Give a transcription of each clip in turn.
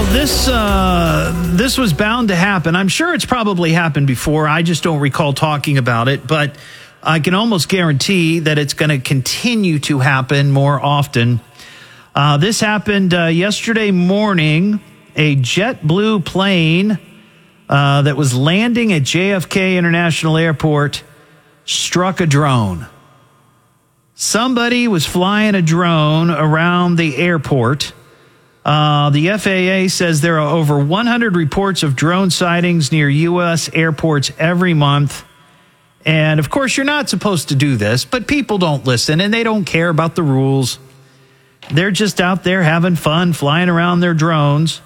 this was bound to happen. I'm sure it's probably happened before. I just don't recall talking about it, but I can almost guarantee that it's going to continue to happen more often. This happened yesterday morning. A JetBlue plane that was landing at JFK International Airport struck a drone. Somebody was flying a drone around the airport. The FAA says there are over 100 reports of drone sightings near U.S. airports every month. And, of course, you're not supposed to do this, but people don't listen, and they don't care about the rules. They're just out there having fun, flying around their drones.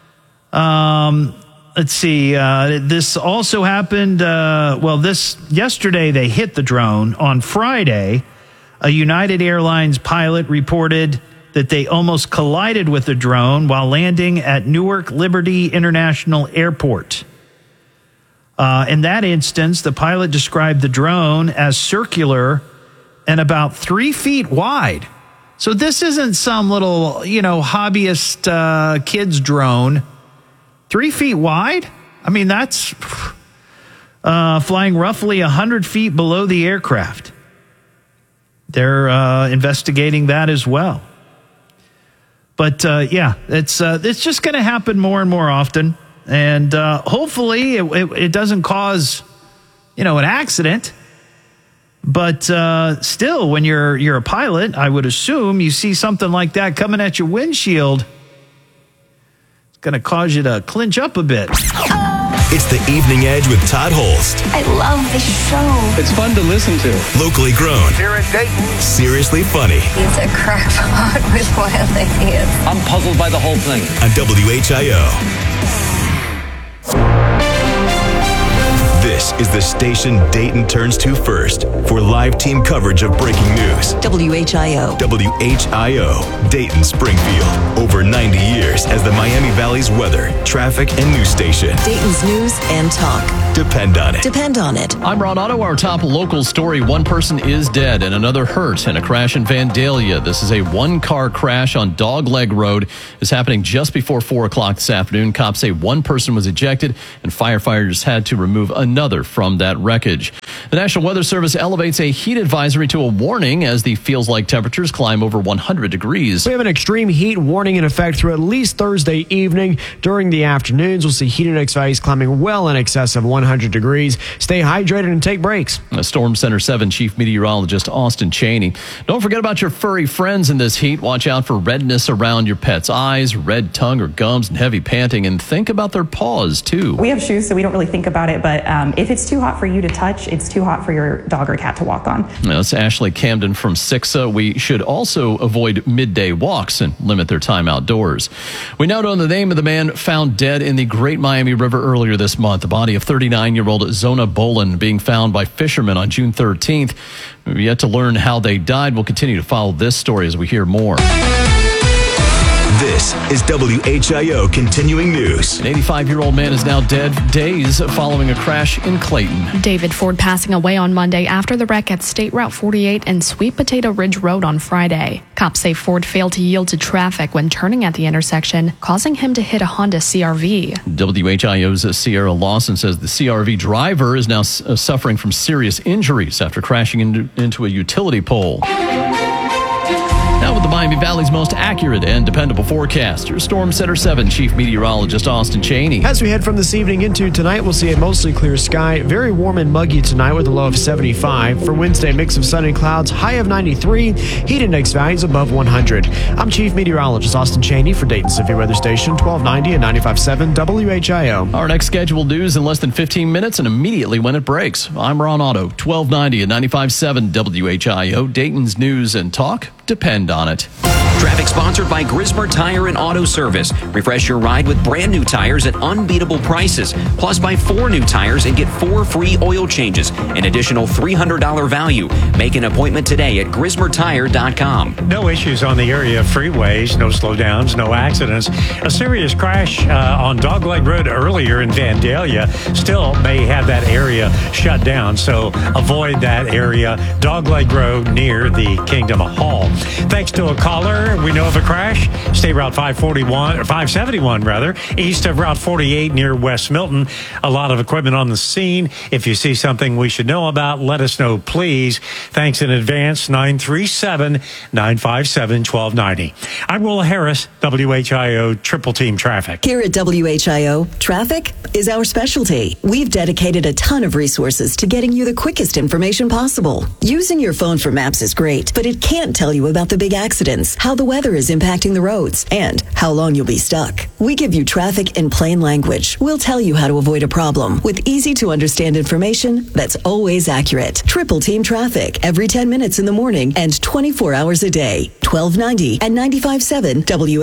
Let's see. This also happened, yesterday they hit the drone. On Friday, a United Airlines pilot reported that they almost collided with the drone while landing at Newark Liberty International Airport. In that instance, the pilot described the drone as circular and about 3 feet wide. So this isn't some little, hobbyist kid's drone. 3 feet wide? I mean, that's flying roughly 100 feet below the aircraft. They're investigating that as well. But, it's just going to happen more and more often. And hopefully it doesn't cause, an accident. But still, when you're a pilot, I would assume you see something like that coming at your windshield. It's going to cause you to clinch up a bit. It's the Evening Edge with Todd Holst. I love this show. It's fun to listen to. Locally grown. Here in Dayton. Seriously funny. He's a crackpot with wild ideas. I'm puzzled by the whole thing. On WHIO. This is the station Dayton turns to first for live team coverage of breaking news. WHIO. WHIO, Dayton, Springfield. Over 90 years as the Miami Valley's weather, traffic, and news station. Dayton's news and talk. Depend on it. Depend on it. I'm Ron Otto. Our top local story. One person is dead and another hurt in a crash in Vandalia. This is a one-car crash on Dogleg Road. It's happening just before 4 o'clock this afternoon. Cops say one person was ejected and firefighters had to remove another from that wreckage. The National Weather Service elevates a heat advisory to a warning as the feels-like temperatures climb over 100 degrees. We have an extreme heat warning in effect through at least Thursday evening. During the afternoons, we'll see heat index values climbing well in excess of 100 degrees. Stay hydrated and take breaks. Storm Center 7 Chief Meteorologist Austin Cheney. Don't forget about your furry friends in this heat. Watch out for redness around your pet's eyes, red tongue or gums, and heavy panting. And think about their paws, too. We have shoes, so we don't really think about it. But if it's too hot for you to touch, it's too hot for your dog or cat to walk on. That's Ashley Camden from Sixa. We should also avoid midday walks and limit their time outdoors. We now know the name of the man found dead in the Great Miami River earlier this month. The body of 39-year-old Zona Bolin being found by fishermen on June 13th. We've yet to learn how they died. We'll continue to follow this story as we hear more. This is WHIO Continuing News. An 85-year-old man is now dead days following a crash in Clayton. David Ford passing away on Monday after the wreck at State Route 48 and Sweet Potato Ridge Road on Friday. Cops say Ford failed to yield to traffic when turning at the intersection, causing him to hit a Honda CRV. WHIO's Sierra Lawson says the CRV driver is now suffering from serious injuries after crashing into a utility pole. Now with the Miami Valley's most accurate and dependable forecast, your Storm Center 7 Chief Meteorologist Austin Cheney. As we head from this evening into tonight, we'll see a mostly clear sky. Very warm and muggy tonight with a low of 75. For Wednesday, mix of sun and clouds, high of 93. Heat index values above 100. I'm Chief Meteorologist Austin Cheney for Dayton Severe Weather Station, 1290 and 95.7 WHIO. Our next scheduled news in less than 15 minutes and immediately when it breaks. I'm Ron Otto, 1290 and 95.7 WHIO. Dayton's news and talk. Depend on it. Traffic sponsored by Grismer Tire and Auto Service. Refresh your ride with brand new tires at unbeatable prices. Plus, buy 4 new tires and get 4 free oil changes. An additional $300 value. Make an appointment today at GrismerTire.com. No issues on the area freeways, no slowdowns, no accidents. A serious crash on Dogleg Road earlier in Vandalia still may have that area shut down, so avoid that area. Dogleg Road near the Kingdom Hall. Thanks to a caller, we know of a crash. State Route 571, east of Route 48 near West Milton. A lot of equipment on the scene. If you see something we should know about, let us know, please. Thanks in advance, 937-957-1290. I'm Will Harris, WHIO Triple Team Traffic. Here at WHIO, traffic is our specialty. We've dedicated a ton of resources to getting you the quickest information possible. Using your phone for maps is great, but it can't tell you about the big accidents, how the weather is impacting the roads, and how long you'll be stuck. We give you traffic in plain language. We'll tell you how to avoid a problem with easy-to-understand information that's always accurate. Triple Team Traffic, every 10 minutes in the morning and 24 hours a day. 1290 and 95.7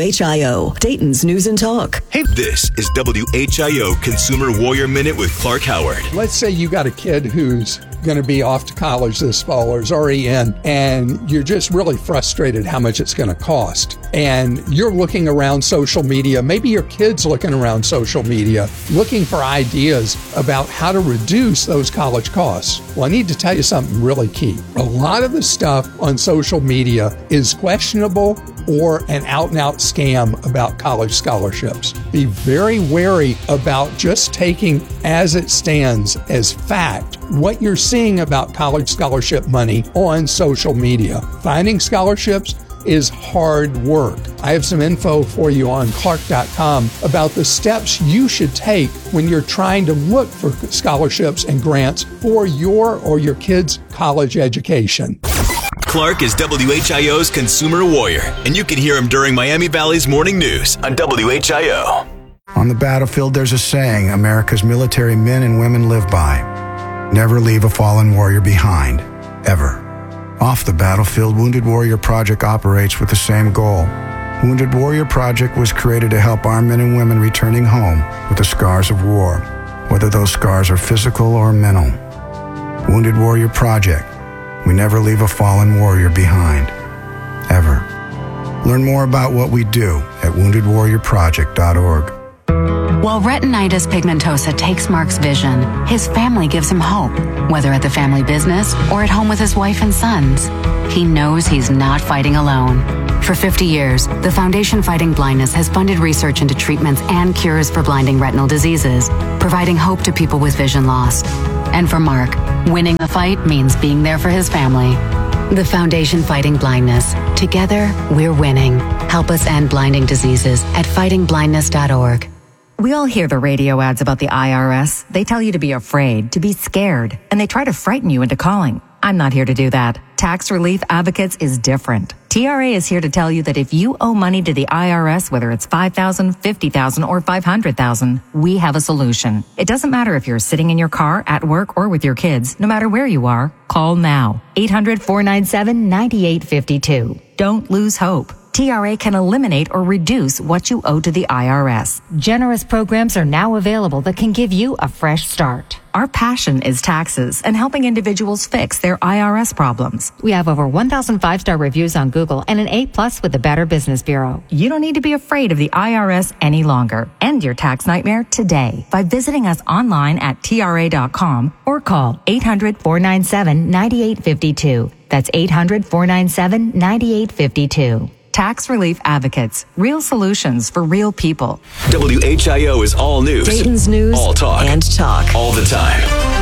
WHIO, Dayton's News and Talk. Hey, this is WHIO Consumer Warrior Minute with Clark Howard. Let's say you got a kid who's going to be off to college this fall or is already in, and you're just really frustrated how much it's going to cost. And you're looking around social media, maybe your kid's looking around social media, looking for ideas about how to reduce those college costs. Well, I need to tell you something really key. A lot of the stuff on social media is questionable or an out-and-out scam about college scholarships. Be very wary about just taking as it stands as fact what you're seeing about college scholarship money on social media. Finding scholarships is hard work. I have some info for you on Clark.com about the steps you should take when you're trying to look for scholarships and grants for your or your kids' college education. Clark is WHIO's Consumer Warrior, and you can hear him during Miami Valley's Morning News on WHIO. On the battlefield, there's a saying America's military men and women live by. Never leave a fallen warrior behind, ever. Off the battlefield, Wounded Warrior Project operates with the same goal. Wounded Warrior Project was created to help our men and women returning home with the scars of war, whether those scars are physical or mental. Wounded Warrior Project. We never leave a fallen warrior behind, ever. Learn more about what we do at woundedwarriorproject.org. While retinitis pigmentosa takes Mark's vision, his family gives him hope, whether at the family business or at home with his wife and sons. He knows he's not fighting alone. For 50 years, the Foundation Fighting Blindness has funded research into treatments and cures for blinding retinal diseases, providing hope to people with vision loss. And for Mark, winning the fight means being there for his family. The Foundation Fighting Blindness. Together, we're winning. Help us end blinding diseases at fightingblindness.org. We all hear the radio ads about the IRS. They tell you to be afraid, to be scared, and they try to frighten you into calling. I'm not here to do that. Tax Relief Advocates is different. TRA is here to tell you that if you owe money to the IRS, whether it's $5,000, $50,000, or $500,000, we have a solution. It doesn't matter if you're sitting in your car, at work, or with your kids. No matter where you are, call now. 800-497-9852. Don't lose hope. TRA can eliminate or reduce what you owe to the IRS. Generous programs are now available that can give you a fresh start. Our passion is taxes and helping individuals fix their IRS problems. We have over 1,000 5-star reviews on Google and an A+ with the Better Business Bureau. You don't need to be afraid of the IRS any longer. End your tax nightmare today by visiting us online at TRA.com or call 800-497-9852. That's 800-497-9852. Tax Relief Advocates. Real solutions for real people. WHIO is all news. Dayton's News all talk. And talk. All the time.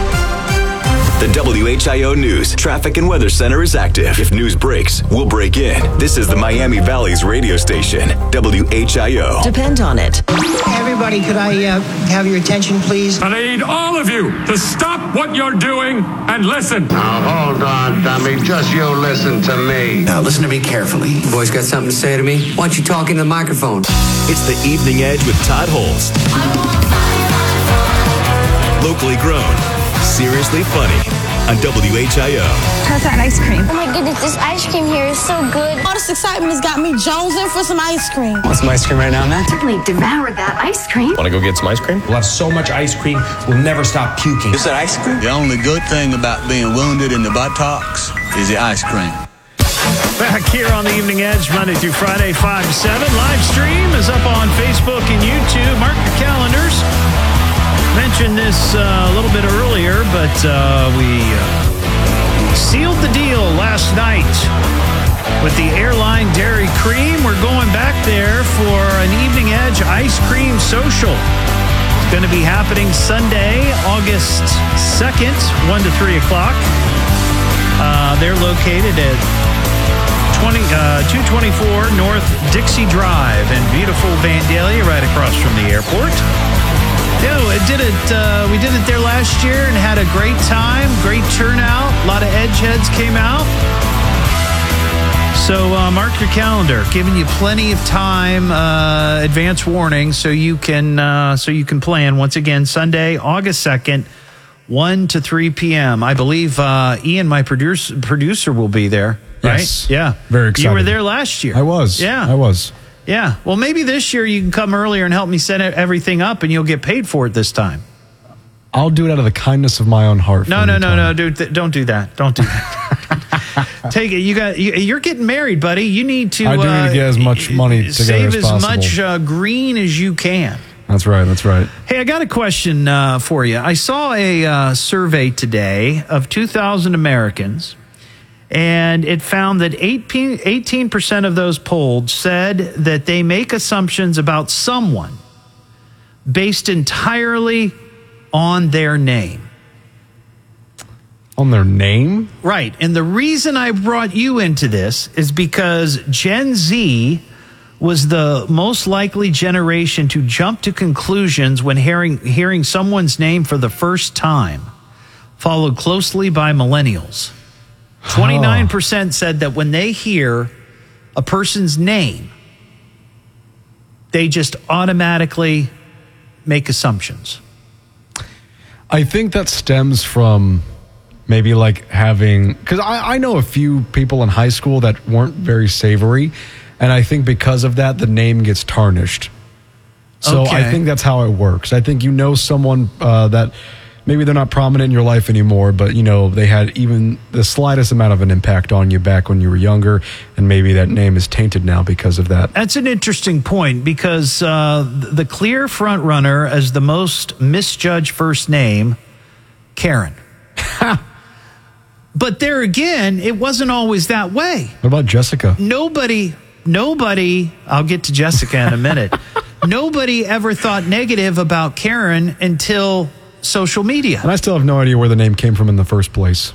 The WHIO News Traffic and Weather Center is active. If news breaks, we'll break in. This is the Miami Valley's radio station, WHIO. Depend on it. Everybody, could I have your attention, please? I need all of you to stop what you're doing and listen. Now, hold on, dummy. Just you listen to me. Now, listen to me carefully. You boys got something to say to me? Why don't you talk into the microphone? It's the Evening Edge with Todd Holst. Locally grown. Seriously funny on WHIO. How's that ice cream? Oh my goodness, this ice cream here is so good. All this excitement has got me jonesing for some ice cream. Want some ice cream right now, man? Certainly devoured that ice cream. Want to go get some ice cream? We'll have so much ice cream, we'll never stop puking. Is that ice cream? The only good thing about being wounded in the buttocks is the ice cream. Back here on the Evening Edge, Monday through Friday, 5 to 7. Live stream is up on Facebook and YouTube. Mark your calendars. Mentioned this a little bit earlier, but we sealed the deal last night with the Airline Dairy Cream. We're going back there for an Evening Edge Ice Cream Social. It's going to be happening Sunday, August 2nd, 1 to 3 o'clock. They're located at 224 North Dixie Drive in beautiful Vandalia, right across from the airport. Yeah, we did it there last year and had a great time, great turnout. A lot of Edge heads came out. So mark your calendar, giving you plenty of time, advance warning, so you can plan. Once again, Sunday, August 2nd, 1 to 3 p.m. I believe Ian, my producer, will be there. Right? Yes. Yeah. Very excited. You were there last year. I was. Yeah. I was. Yeah. Well, maybe this year you can come earlier and help me set everything up, and you'll get paid for it this time. I'll do it out of the kindness of my own heart. No, dude. Don't do that. Don't do that. Take it. You're getting married, buddy. You need to. I do need to get as much money together save as possible. as much green as you can. That's right. That's right. Hey, I got a question for you. I saw a survey today of 2,000 Americans, and it found that 18% of those polled said that they make assumptions about someone based entirely on their name. On their name? Right. And the reason I brought you into this is because Gen Z was the most likely generation to jump to conclusions when hearing someone's name for the first time, followed closely by millennials. 29% said that when they hear a person's name, they just automatically make assumptions. I think that stems from maybe like having, because I know a few people in high school that weren't very savory, and I think because of that, the name gets tarnished. So Okay. I think that's how it works. I think you know someone that maybe they're not prominent in your life anymore, but you know they had even the slightest amount of an impact on you back when you were younger, and maybe that name is tainted now because of that. That's an interesting point, because the clear front runner as the most misjudged first name, Karen. But there again, it wasn't always that way. What about Jessica? Nobody, I'll get to Jessica in a minute. Nobody ever thought negative about Karen until social media. And I still have no idea where the name came from in the first place.